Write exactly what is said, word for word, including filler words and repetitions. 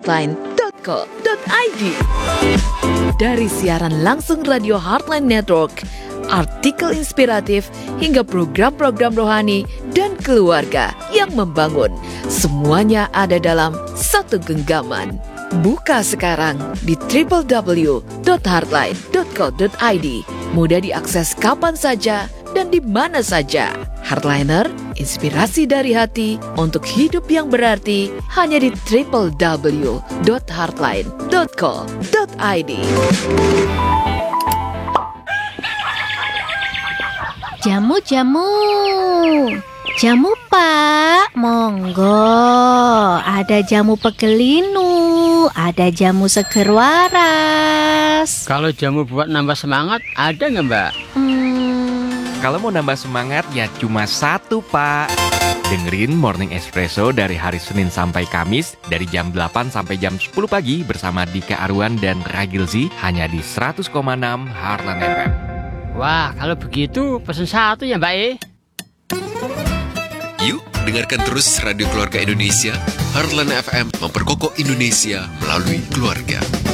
heartline dot co dot id. Dari siaran langsung Radio Heartline Network, artikel inspiratif hingga program-program rohani dan keluarga yang membangun, semuanya ada dalam satu genggaman. Buka sekarang di w w w dot heartline dot co dot id. Mudah diakses kapan saja dan di mana saja. Heartliner, inspirasi dari hati untuk hidup yang berarti, hanya di w w w dot heartline dot co dot id. Jamu-jamu, jamu Pak, monggo. Ada jamu pegelinu, ada jamu seger waras. Kalau jamu buat nambah semangat, ada nggak Mbak? Hmm. Kalau mau nambah semangat ya cuma satu Pak. Dengerin Morning Espresso dari hari Senin sampai Kamis dari jam delapan sampai jam sepuluh pagi bersama Dika Arwan dan Ragilzi hanya di seratus koma enam Heartland F M. Wah, kalau begitu pesen satu ya Mbak E. Yuk, dengarkan terus Radio Keluarga Indonesia. Heartland F M memperkokoh Indonesia melalui keluarga.